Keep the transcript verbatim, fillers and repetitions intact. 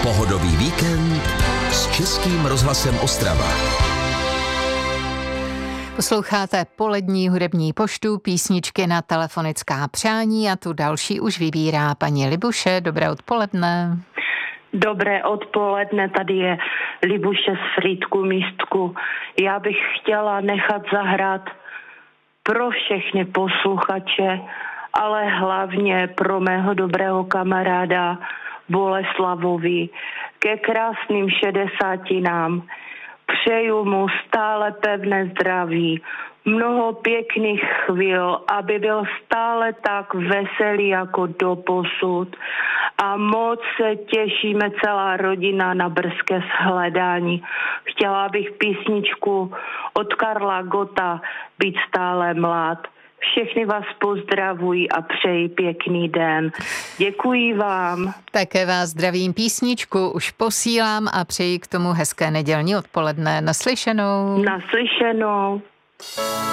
Pohodový víkend s Českým rozhlasem Ostrava. Posloucháte polední hudební poštu, písničky na telefonická přání a tu další už vybírá paní Libuše. Dobré odpoledne. Dobré odpoledne, tady je Libuše z Frýdku Místku. Já bych chtěla nechat zahrát pro všechny posluchače, ale hlavně pro mého dobrého kamaráda Boleslavovi ke krásným šedesátinám. Přeju mu stále pevné zdraví, mnoho pěkných chvíl, aby byl stále tak veselý jako doposud. A moc se těšíme celá rodina na brzké shledání. Chtěla bych písničku od Karla Gotta Být stále mlád. Všechny vás pozdravuji a přeji pěkný den. Děkuji vám. Také vás zdravím, písničku už posílám a přeji k tomu hezké nedělní odpoledne. Naslyšenou. Naslyšenou.